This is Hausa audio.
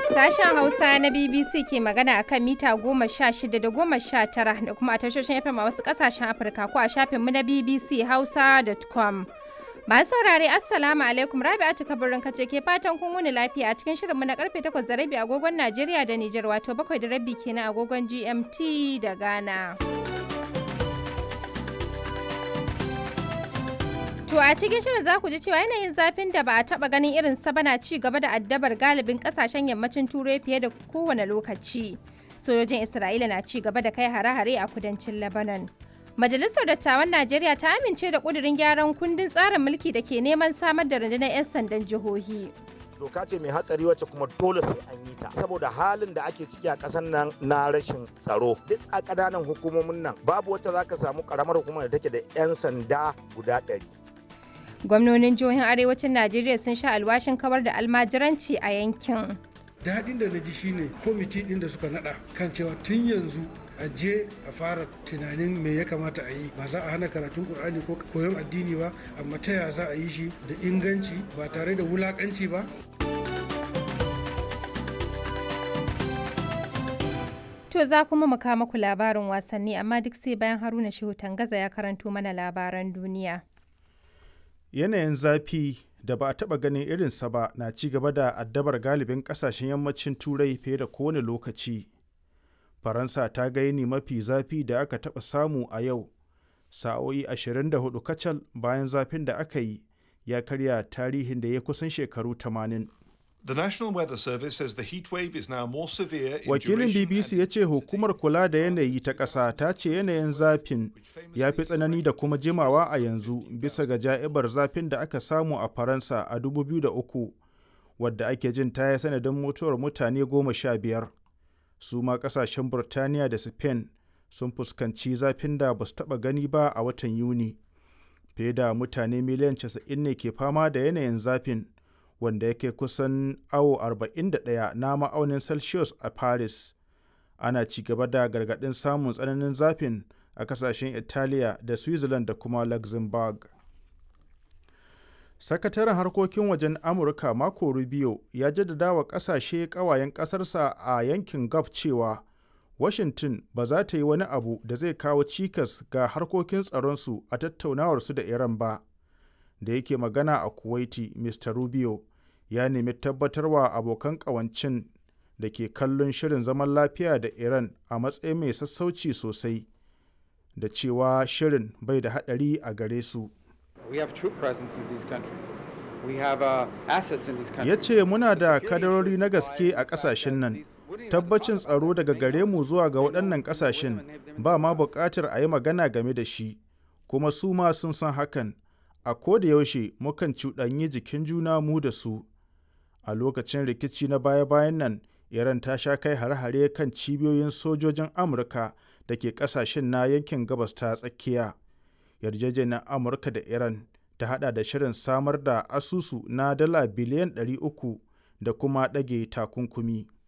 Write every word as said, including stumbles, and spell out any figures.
Sashen Hausa na B B C ke magana a kan mita goma sha shida da goma sha tara da kuma a tashoshin F M a wasu ƙasashen Afirka ko a shafinmu na b b c hausa dot com. Masu saurare Assalamu alaikum, Rabi'atu Kabirin kace ke fatan kun wuni lafiya a cikin shirinmu na karfe takwas da rabi agogon Najeriya da Nijar, wato bakwai da rabi kenan agogon G M T da Ghana. To a cikin shirin za ku ji cewa yanayin zafin da ba a taba ganin irin sa bana ci gaba da addabar galibin kasashen yammacin Turai fiye da kowane lokaci. Sojojin Isra'ila na ci gaba da kai hare-hare a kudancin Lebanon. Majalisar Dattawan Najeriya ta amince da ƙudurin gyaran kundin tsarin mulki da ke neman samar da rundunar 'yan sandan jihohi. Doka ce mai hatsari wacce kuma dole sai an yi ta saboda halin da ake ciki a ƙasar nan na rashin tsaro. Duk a ƙananan hukumomin nan babu wacce za ka samu ƙaramar hukumar da take da 'yan sanda guda ɗari. Gwamnonin jihohin arewacin Najeriya sun sha alwashin kawar da almajiranci a yankin. Daɗin da na ji shine kwamiti ɗin da suka naɗa kan cewa tun yanzu a je a fara tunanin me ya kamata a yi, ba za a hana karatun Kur'ani ko koyon addini ba, amma ta ya za a yi shi da inganci ba tare da wulakanci ba. To za kuma mu kawo muku labarin wasanni, amma duk sai bayan Haruna Shehu Tangaza ya karanto mana labaran duniya. Yanayin zafi da ba a taɓa ganin irinsa ba na ci gaba da addabar galibin ƙasashen yammacin Turai fiye da kowane lokaci. Faransa ta ga yini mafi zafi da aka taɓa samu a yau, sa'o'i ashirin da hudu kacal bayan zafin da aka yi ya karya tarihin da ya kusan shekaru tamanin. The National Weather Service says the heat wave is now more severe in Wakilin B B C ya ce hukumar kula da yanayi ta ƙasa ta ce yanayin zafin ya fi tsanani da kuma jimawa a yanzu bisa ga ja'ibar zafin da aka samu a Faransa a dubu biyu da uku, wadda ake jin ta yi sanadin mutuwar mutane goma sha biyar. Su ma ƙasashen Burtaniya da Spain sun fuskanci zafin da ba su taɓa gani ba a watan Yuni. Fiye da mutane miliyan casa'in ne ke fama da yanayin zafin, wanda yake kusan awo arba'in da ɗaya na ma'aunin Celsius a Paris. Ana ci gaba da gargaɗin samun tsananin zafin a kasashen Italiya da Switzerland da kuma Luxembourg. Sakataren harkokin wajen Amurka Marco Rubio ya jaddada wa ƙasashe ƙawayen ƙasarsa a yankin Gulf cewa Washington ba za ta yi wani abu da zai kawo cikas ga harkokin tsaronsu a tattaunawarsu da Iran ba. Da yake magana a Kuwaiti, Mister Rubio ya nemi tabbatarwa abokan ƙawancin da ke kallon shirin zaman lafiya da Iran a matsayin mai sassauci sosai, da cewa shirin bai da haɗari a gare su. Ya ce muna da kadarori na gaske a ƙasashen nan, tabbacin tsaro daga gare mu zuwa ga waɗannan ƙasashen ba ma buƙatar a yi magana game da shi, kuma su ma sun san hakan. A koda yaushe mukan cuɗanyi jikin juna mu da su. A lokacin rikici na baya-bayan nan, Iran ta sha kai hare-hare kan cibiyoyin sojojin Amurka da ke ƙasashen na yankin gabas ta tsakiya. Yarjejeniyar Amurka da Iran ta haɗa da shirin samar da asusu na dala biliyan ɗari uku da kuma ɗage takunkumi.